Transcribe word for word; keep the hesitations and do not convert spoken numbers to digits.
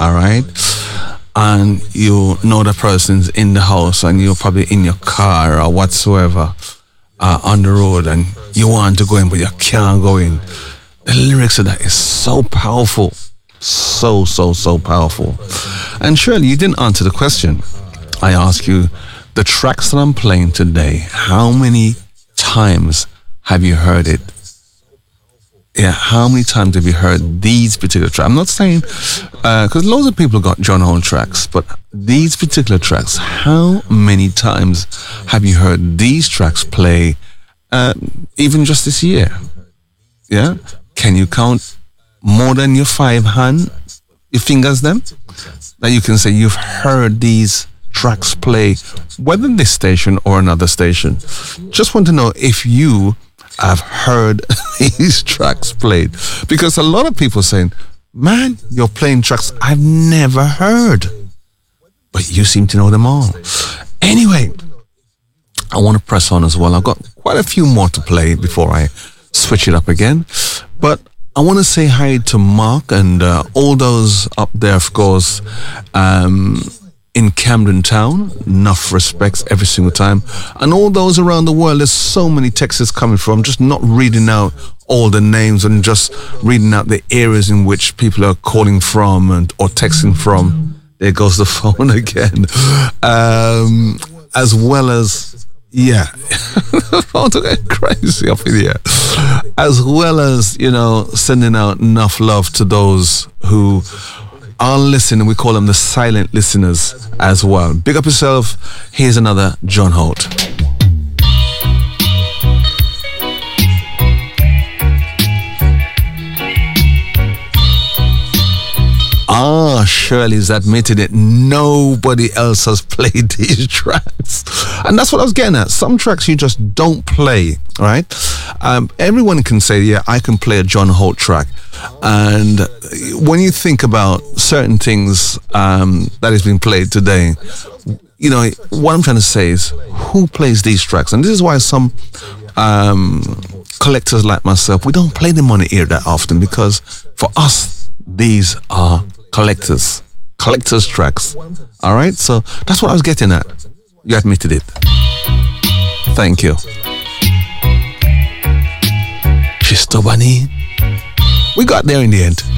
all right, and you know the person's in the house and you're probably in your car or whatsoever, uh, on the road, and you want to go in but you can't go in. The lyrics of that is so powerful. So, so, so powerful. And Shirley, you didn't answer the question. I asked you, the tracks that I'm playing today, how many times have you heard it? Yeah, how many times have you heard these particular tracks? I'm not saying, because uh, loads of people got John Holt tracks, but these particular tracks, how many times have you heard these tracks play, uh, even just this year? Yeah? Can you count more than your five hand, your fingers them? That you can say you've heard these tracks play, whether this station or another station. Just want to know if you have heard these tracks played, because a lot of people saying, man, you're playing tracks I've never heard, but you seem to know them all. Anyway, I want to press on as well. I've got quite a few more to play before I switch it up again, but I want to say hi to Mark and uh, all those up there, of course, um, in Camden Town. Enough respects every single time. And all those around the world, there's so many texts coming from. Just not reading out all the names and just reading out the areas in which people are calling from and or texting from. There goes the phone again. Um, as well as, yeah, I'm getting crazy up in here. As well as, you know, sending out enough love to those who are listening. We call them the silent listeners as well. Big up yourself. Here's another John Holt. Ah, Shirley's admitted it. Nobody else has played these tracks. And that's what I was getting at. Some tracks you just don't play, right? Um, everyone can say, yeah, I can play a John Holt track. And when you think about certain things um, that has been played today, you know, what I'm trying to say is, who plays these tracks? And this is why some um, collectors like myself, we don't play them on the ear that often, because for us, these are collectors, collectors tracks. All right, so that's what I was getting at. You admitted it. Thank you. She's stubborn. We got there in the end.